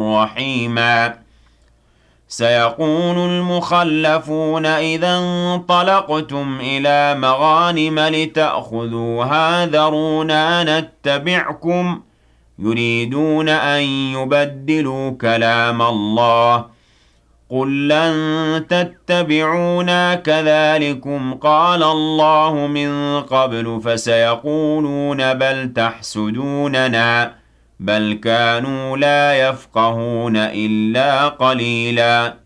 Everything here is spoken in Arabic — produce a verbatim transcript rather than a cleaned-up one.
رحيما سيقول المخلفون إذا انطلقتم إلى مغانم لتأخذوها ذرونا نتبعكم يريدون أن يبدلوا كلام الله قل لن تتبعونا كذلكم قال الله من قبل فسيقولون بل تحسدوننا بل كانوا لا يفقهون إلا قليلا